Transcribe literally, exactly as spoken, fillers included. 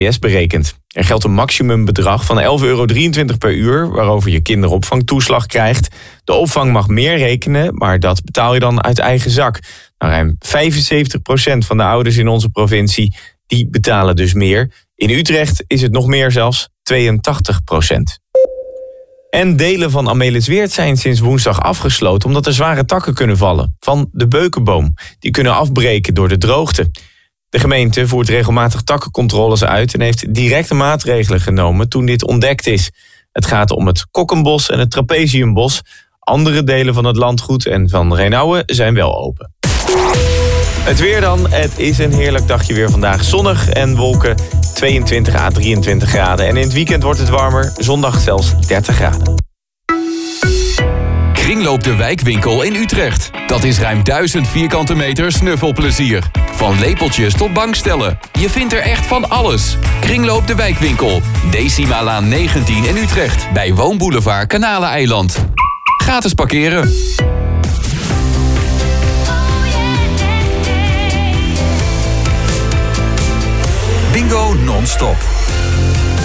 S berekent. Er geldt een maximumbedrag van elf euro drieëntwintig per uur... waarover je kinderopvangtoeslag krijgt. De opvang mag meer rekenen, maar dat betaal je dan uit eigen zak. Nou, ruim vijfenzeventig procent van de ouders in onze provincie... die betalen dus meer. In Utrecht is het nog meer zelfs, tweeëntachtig procent. En delen van Amelisweert zijn sinds woensdag afgesloten... omdat er zware takken kunnen vallen van de beukenboom. Die kunnen afbreken door de droogte. De gemeente voert regelmatig takkencontroles uit... en heeft directe maatregelen genomen toen dit ontdekt is. Het gaat om het Kokkenbos en het Trapeziumbos. Andere delen van het landgoed en van Reenouwen zijn wel open. Het weer dan. Het is een heerlijk dagje weer vandaag. Zonnig en wolken, tweeëntwintig à drieëntwintig graden. En in het weekend wordt het warmer, zondag zelfs dertig graden. Kringloop de Wijkwinkel in Utrecht. Dat is ruim duizend vierkante meter snuffelplezier. Van lepeltjes tot bankstellen. Je vindt er echt van alles. Kringloop de Wijkwinkel. Decimalaan negentien in Utrecht. Bij Woonboulevard Kanaleneiland. Gratis parkeren. Bingo non-stop.